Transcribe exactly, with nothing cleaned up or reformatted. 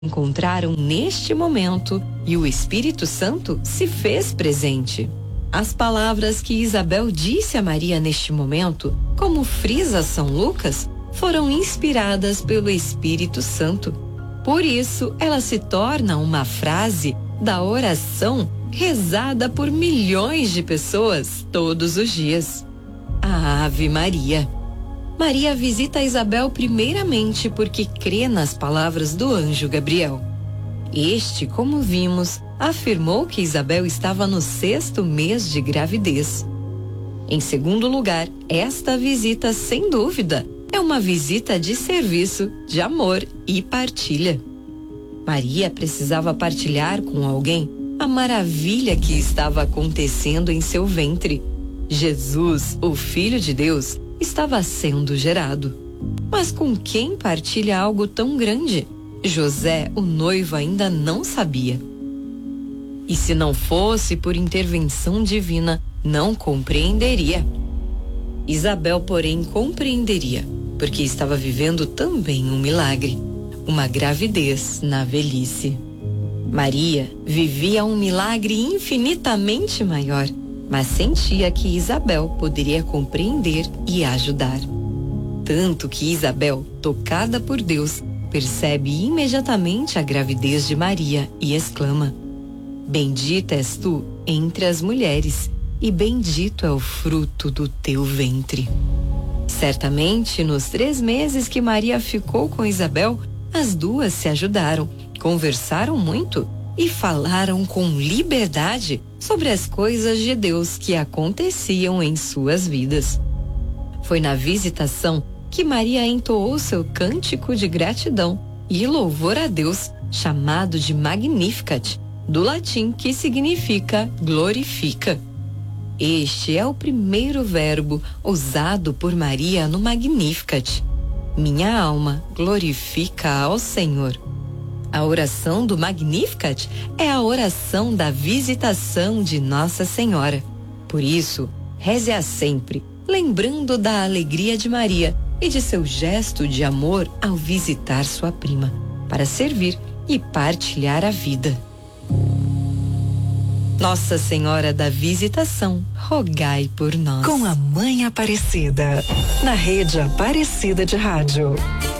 encontraram neste momento e o Espírito Santo se fez presente. As palavras que Isabel disse a Maria neste momento, como frisa São Lucas, foram inspiradas pelo Espírito Santo. Por isso, ela se torna uma frase da oração rezada por milhões de pessoas todos os dias. A Ave Maria. Maria visita Isabel primeiramente porque crê nas palavras do anjo Gabriel. Este, como vimos, afirmou que Isabel estava no sexto mês de gravidez. Em segundo lugar, esta visita, sem dúvida, é uma visita de serviço, de amor e partilha. Maria precisava partilhar com alguém a maravilha que estava acontecendo em seu ventre. Jesus, o Filho de Deus, estava sendo gerado. Mas com quem partilha algo tão grande? José, o noivo, ainda não sabia. E se não fosse por intervenção divina, não compreenderia. Isabel, porém, compreenderia, porque estava vivendo também um milagre, uma gravidez na velhice. Maria vivia um milagre infinitamente maior, mas sentia que Isabel poderia compreender e ajudar. Tanto que Isabel, tocada por Deus, percebe imediatamente a gravidez de Maria e exclama: Bendita és tu entre as mulheres, e bendito é o fruto do teu ventre. Certamente, nos três meses que Maria ficou com Isabel, as duas se ajudaram, conversaram muito e falaram com liberdade sobre as coisas de Deus que aconteciam em suas vidas. Foi na visitação que Maria entoou seu cântico de gratidão e louvor a Deus, chamado de Magnificat, do latim que significa glorifica. Este é o primeiro verbo usado por Maria no Magnificat. Minha alma glorifica ao Senhor. A oração do Magnificat é a oração da visitação de Nossa Senhora. Por isso, reze-a sempre, lembrando da alegria de Maria e de seu gesto de amor ao visitar sua prima, para servir e partilhar a vida. Nossa Senhora da Visitação, rogai por nós. Com a Mãe Aparecida, na Rede Aparecida de Rádio.